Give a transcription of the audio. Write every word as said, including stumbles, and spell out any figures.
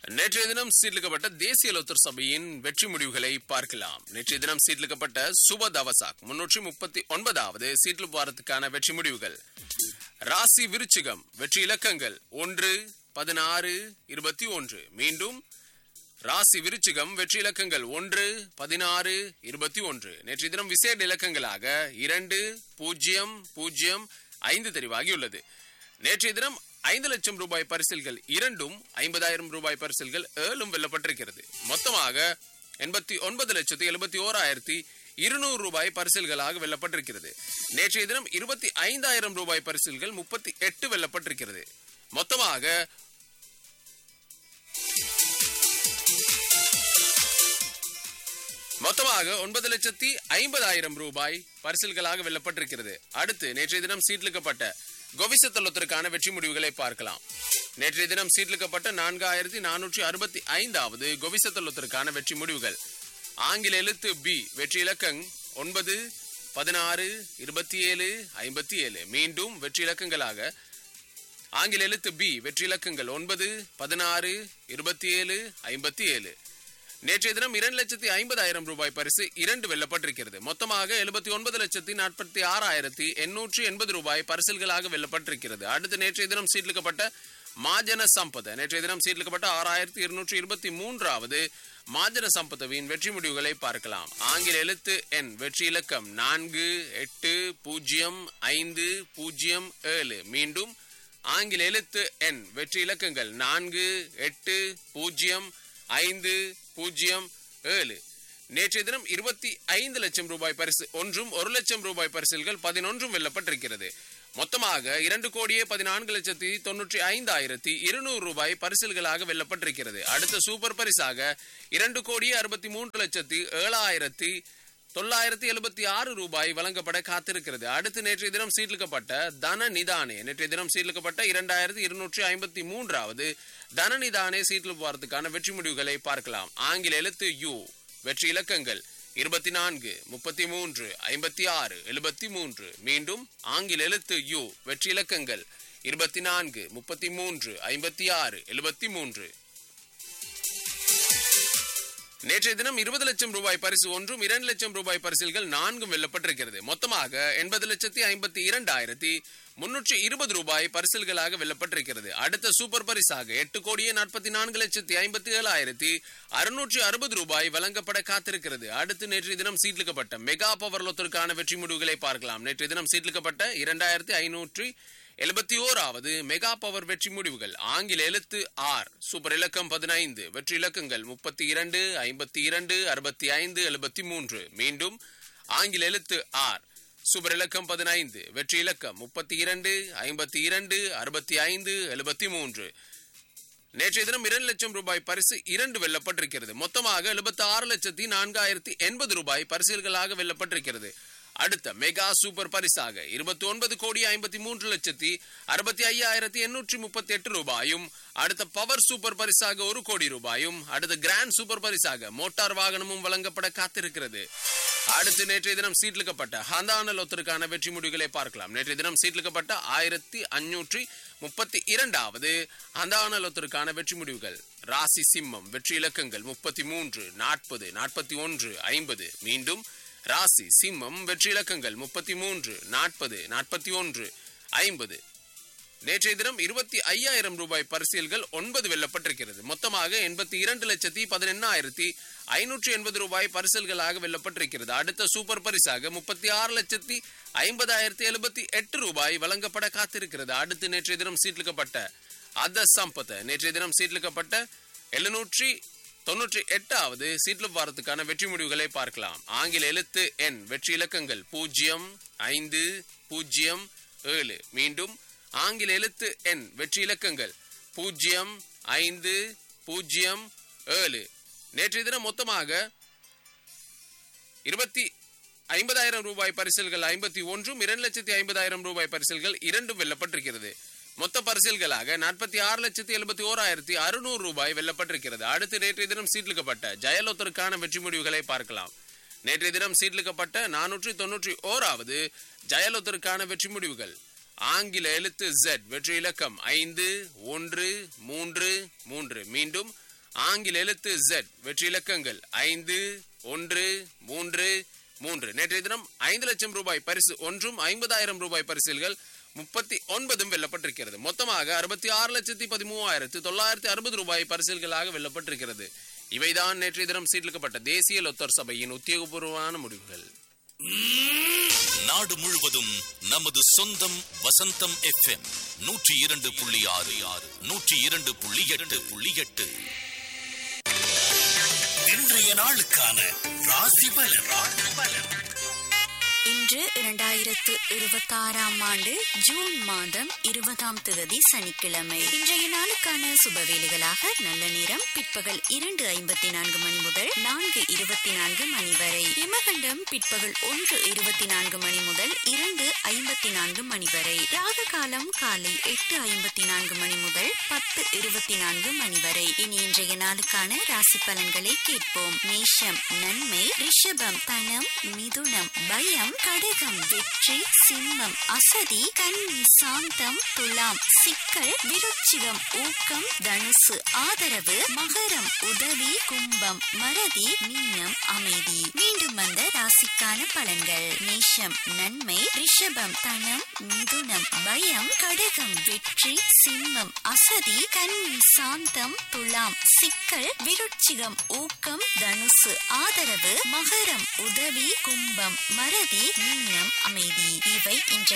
நேற்றைய தினம் சீர்லிக்கப்பட்ட தேசிய லோத்தர் சபையின் வெற்றி முடிவுகளை பார்க்கலாம். நேற்றைய தினம் சீர்லிக்கப்பட்ட சுப தவசாக் முன்னூற்றி முப்பத்தி ஒன்பதாவது சீட்லு வாரத்துக்கான வெற்றி முடிவுகள். ராசி விருச்சிகம் வெற்றி இலக்கங்கள் ஒன்று பதினாறு இருபத்தி ஒன்று. மீண்டும் ராசி விருச்சிகம் வெற்றி இலக்கங்கள் ஒன்று பதினாறு இருபத்தி ஒன்று. நேற்றைய தினம் விசேட இலக்கங்களாக இரண்டு பூஜ்ஜியம் பூஜ்ஜியம் ஐந்து தெரிவாகியுள்ளது. நேற்றைய தினம் ஐந்து லட்சம் ரூபாய் பரிசில்கள் இரண்டும் ஐம்பதாயிரம் ரூபாய் பரிசில்கள் ஏழும் வெல்லப்பட்டிருக்கிறது. மொத்தமாக எண்பத்தி ஒன்பது லட்சத்தி எழுபத்தி ஓராயிரத்தி இருநூறு ரூபாய் பரிசில்களாக வெல்லப்பட்டிருக்கிறது. நேற்றைய தினம் இருபத்தி ஐந்தாயிரம் ரூபாய் பரிசில்கள் முப்பத்தி எட்டு வெல்லப்பட்டிருக்கிறது. மொத்தமாக மொத்தமாக ஒன்பது லட்சத்தி ஐம்பதாயிரம் ரூபாய் பரிசில்களாக வெல்லப்பட்டிருக்கிறது. அடுத்து நேற்றைய தினம் சீட்லிக்கப்பட்ட கோவிசத்தொல்லத்திற்கான வெற்றி முடிவுகளை பார்க்கலாம். நேற்றைய தினம் சீட்லிக்கப்பட்ட நான்காயிரத்தி நானூற்றி அறுபத்தி ஐந்தாவது கோவிசத்தொல்லத்திற்கான வெற்றி முடிவுகள். ஆங்கில எழுத்து பி வெற்றி இலக்கங் ஒன்பது பதினாறு இருபத்தி ஏழு ஐம்பத்தி ஏழு. மீண்டும் வெற்றி இலக்கங்களாக ஆங்கில எழுத்து பி வெற்றி இலக்கங்கள் ஒன்பது பதினாறு இருபத்தி ஏழு ஐம்பத்தி ஏழு. நேற்றைய தினம் இரண்டு லட்சத்தி ஐம்பதாயிரம் ரூபாய் பரிசு இரண்டு வெல்லப்பட்டிருக்கிறது. மொத்தமாக எழுபத்தி ஒன்பது லட்சத்தி நாற்பத்தி ஆறாயிரத்தி எண்ணூற்றி எண்பது ரூபாய் பரிசில்களாக வெல்லப்பட்டிருக்கிறது. அடுத்து நேற்றைய தினம் சீட்லிக்கப்பட்ட மாஜன சம்பத நேற்றைய தினம் சீட்லிக்கப்பட்ட ஆறாயிரத்தி இருநூற்றி இருபத்தி மூன்றாவது மாஜன சம்பதவின் வெற்றி முடிவுகளை பார்க்கலாம். ஆங்கில எழுத்து என் வெற்றி இலக்கம் நான்கு எட்டு பூஜ்ஜியம் ஐந்து பூஜ்ஜியம் ஏழு. மீண்டும் ஆங்கில எழுத்து என் வெற்றி இலக்கங்கள் நான்கு எட்டு பூஜ்ஜியம் ஐந்து பூஜ்ஜியம் ஏழு. நேற்றைய தினம் இருபத்தி ஐந்து லட்சம் ரூபாய் பரிசு ஒன்றும் ஒரு லட்சம் ரூபாய் பரிசில்கள் பதினொன்றும் வெல்லப்பட்டிருக்கிறது. மொத்தமாக இரண்டு கோடியே பதினான்கு லட்சத்தி தொன்னூற்றி ஐந்தாயிரத்தி இருநூறு ரூபாய் பரிசில்களாக வெல்லப்பட்டிருக்கிறது. அடுத்த சூப்பர் பரிசாக இரண்டு கோடியே அறுபத்தி மூன்று லட்சத்தி ஏழாயிரத்தி தொள்ளாயிரத்தி எழுபத்தி ஆறு ரூபாய் வழங்கப்பட காத்திருக்கிறது. அடுத்து நேற்றைய தினம் சீட்லிக்கப்பட்ட தன நிதானே நேற்றைய தினம் சீட்லிக்கப்பட்ட இரண்டாயிரத்தி இருநூற்றி ஐம்பத்தி மூன்றாவது தன நிதானே சீட்லு வாரத்துக்கான வெற்றி முடிவுகளை பார்க்கலாம். ஆங்கில எழுத்து யூ வெற்றி இலக்கங்கள் இருபத்தி நான்கு முப்பத்தி மூன்று ஐம்பத்தி ஆறு எழுபத்தி மூன்று. மீண்டும் ஆங்கில எழுத்து யூ வெற்றி இலக்கங்கள் இருபத்தி நான்கு முப்பத்தி மூன்று ஐம்பத்தி ஆறு எழுபத்தி மூன்று. நேற்றைய தினம் இருபது லட்சம் ரூபாய் பரிசு ஒன்றும் இரண்டு லட்சம் ரூபாய் பரிசில்கள் நான்கும் வெல்லப்பட்டிருக்கிறது. மொத்தமாக எண்பது லட்சத்தி ஐம்பத்தி இரண்டாயிரத்தி முன்னூற்றி இருபது ரூபாய் பரிசில்களாக வெல்லப்பட்டிருக்கிறது. அடுத்த சூப்பர் பரிசாக எட்டு கோடியே நாற்பத்தி நான்கு லட்சத்தி ஐம்பத்தி ஏழாயிரத்தி அறுநூற்றி அறுபது ரூபாய் வழங்கப்பட காத்திருக்கிறது. அடுத்து நேற்றைய தினம் சீட்லிக்கப்பட்ட மெகா பவர் லோத்தருக்கான வெற்றி முடிவுகளை பார்க்கலாம். நேற்றைய தினம் சீட்லிக்கப்பட்ட இரண்டாயிரத்தி ஐநூற்றி எழுபத்தி ஓராவது மெகா பவர் வெற்றி முடிவுகள். ஆங்கில எழுத்து ஆர் சூப்பர் இலக்கம் பதினைந்து வெற்றி இலக்கங்கள் முப்பத்தி இரண்டு ஐம்பத்தி இரண்டு அறுபத்தி ஐந்து எழுபத்தி மூன்று. மீண்டும் ஆங்கில எழுத்து ஆர் சூப்பர் இலக்கம் பதினைந்து வெற்றி இலக்கம் முப்பத்தி இரண்டு ஐம்பத்தி இரண்டு அறுபத்தி ஐந்து எழுபத்தி மூன்று. நேற்றைய தினம் இரண்டு லட்சம் ரூபாய் பரிசு இரண்டு வெல்லப்பட்டிருக்கிறது. மொத்தமாக எழுபத்தி ஆறு லட்சத்தி நான்காயிரத்தி எண்பது ரூபாய் பரிசில்களாக வெல்லப்பட்டிருக்கிறது. அடுத்த மெகா சூப்பர் பரிசாக இருபத்தி ஒன்பது கோடி ஐம்பத்தி மூன்று லட்சத்தி அறுபத்தி ஐயாயிரத்தி எண்ணூற்றி முப்பத்தி எட்டு ரூபாயும், அடுத்த பவர் சூப்பர் பரிசாக ஒரு கோடி ரூபாயும், அடுத்த கிராண்ட் சூப்பர் பரிசாக மோட்டார் வாகனமும் வழங்கப்பட காத்திருக்கிறது. அடுத்து நேற்றைய தினம் சீட்லிக்கப்பட்ட ஹந்தான லோத்தருக்கான வெற்றி முடிவுகளை பார்க்கலாம். நேற்றைய தினம் சீட்லிக்கப்பட்ட ஆயிரத்தி அஞ்சூற்றி முப்பத்தி இரண்டாவது ஹந்தான லோத்தருக்கான வெற்றி முடிவுகள். ராசி சிம்மம் வெற்றி இலக்கங்கள் முப்பத்தி மூன்று நாற்பது நாற்பத்தி ஒன்று ஐம்பது. மீண்டும் ராசி சிம்மம் வெற்றி இலக்கங்கள் முப்பத்தி மூன்று நாற்பது நாற்பத்தி ஒன்று ஐம்பது. நேற்றைய தினம் இருபத்தி ஐயாயிரம் ரூபாய் பரிசில்கள் ஒன்பது வெல்லப்பட்டிருக்கிறது. மொத்தமாக எண்பத்தி இரண்டு லட்சத்தி பதினெண்ணாயிரத்தி ஐநூற்றி எண்பது ரூபாய் பரிசில்களாக வெல்லப்பட்டிருக்கிறது. அடுத்த சூப்பர் பரிசாக முப்பத்தி ஆறு லட்சத்தி ஐம்பதாயிரத்தி எழுபத்தி எட்டு ரூபாய் வழங்கப்பட காத்திருக்கிறது. அடுத்து நேற்றைய தினம் சீட்லிக்கப்பட்ட அத சம்பத்த நேற்றைய தினம் சீட்லிக்கப்பட்ட எழுநூற்றி தொன்னூற்றி எட்டாவது சீட்லு வாரத்துக்கான வெற்றி முடிவுகளை பார்க்கலாம். ஆங்கில எழுத்து என் வெற்றி இலக்கங்கள் பூஜ்ஜியம் ஐந்து பூஜ்ஜியம் ஏழு. மீண்டும் ஆங்கில எழுத்து என் வெற்றி இலக்கங்கள் பூஜ்ஜியம் ஐந்து பூஜ்ஜியம் ஏழு. நேற்றைய தினம் மொத்தமாக இருபத்தி ஐம்பதாயிரம் ரூபாய் பரிசில்கள் ஐம்பத்தி ஒன்றும் இரண்டு லட்சத்தி ஐம்பதாயிரம் ரூபாய் பரிசில்கள் இரண்டும் வெல்லப்பட்டிருக்கிறது. மொத்த பரிசில்களாக நாற்பத்தி ஆறு லட்சத்தி எழுபத்தி ஓராயிரத்தி அறுநூறு ரூபாய் வெல்லப்பட்டிருக்கிறது. அடுத்து நேற்றைய தினம் சீட்லிக்கப்பட்ட ஜெயலோத்தருக்கான வெற்றி முடிவுகளை பார்க்கலாம். நேற்றைய தினம் சீட்லிக்கப்பட்ட நானூற்றி தொன்னூற்றி ஓராவது ஜெயலோத்தருக்கான வெற்றி முடிவுகள். ஆங்கில எழுத்து Z வெற்றி இலக்கம் ஐந்து ஒன்று மூன்று மூன்று. மீண்டும் ஆங்கில எழுத்து Z வெற்றி இலக்கங்கள் ஐந்து ஒன்று மூன்று மூன்று. நேற்றைய தினம் ஐந்து லட்சம் ரூபாய் பரிசு ஒன்றும் ஐம்பதாயிரம் ரூபாய் பரிசில்கள் முப்பத்தி ஒன்பதும் வெல்லப்பட்டிருக்கிறது. மொத்தமாக அறுபத்தி ஆறு லட்சத்தி பதிமூவாயிரத்தி தொள்ளாயிரத்தி அறுபது ரூபாய் பரிசில்களாக வெல்லப்பட்டிருக்கிறது. இவைதான் நேற்றைய தினம் சீர்லிக்கப்பட்ட தேசிய லொத்தர் சபையின் உத்தியோகபூர்வமான முடிவுகள். நாடு முழுவதும் நமது சொந்தம் வசந்தம் எஃப்எம் நூற்றி இரண்டு புள்ளி ஆறு ஆறு நூற்றி இரண்டு புள்ளி எட்டு புள்ளி எட்டு. இன்றைய நாளுக்கான ராசி பலன். ராசி பலன் இன்று இரண்டாயிரத்து இருபத்தி ஆறாம் ஆண்டு ஜூன் மாதம் இருபதாம் தேதி சனிக்கிழமை. இன்றைய நாளுக்கான சுபவேளைகளாக நல்ல நேரம் பிற்பகல் இரண்டு ஐம்பத்தி நான்கு மணி முதல் நான்கு இருபத்தி நான்கு மணி வரை. இமகண்டம் பிற்பகல் ஒன்று இருபத்தி நான்கு மணி முதல் இரண்டு ஐம்பத்தி நான்கு மணி வரை. ராகு காலம் காலை எட்டு ஐம்பத்தி நான்கு மணி முதல் பத்து இருபத்தி நான்கு மணி வரை. இனி இன்றைய நாளுக்கான ராசி பலன்களை கேட்போம். மேஷம் நன்மை, ரிஷபம் தனம், மிதுனம் பயம், கடகம் வெற்றி, சிம்மம் அசதி, கன்னி சாந்தம், துலாம் சிக்கல், விருச்சிகம் ஊக்கம், தனுசு ஆதரவு, மகரம் உதவி, கும்பம் மறதி, மீனம் அமைதி. மீண்டும் அந்த ராசிக்கான பலன்கள். மேஷம் நன்மை, ரிஷபம் தனம், மிதுனம் பயம், கடகம் வெற்றி, சிம்மம் அசதி, கன்னி சாந்தம், துலாம் சிக்கல், விருச்சிகம் ஊக்கம், தனுசு ஆதரவு, மகரம் உதவி, கும்பம் மறதி, மீனம் அமைதி. இவை இன்றைய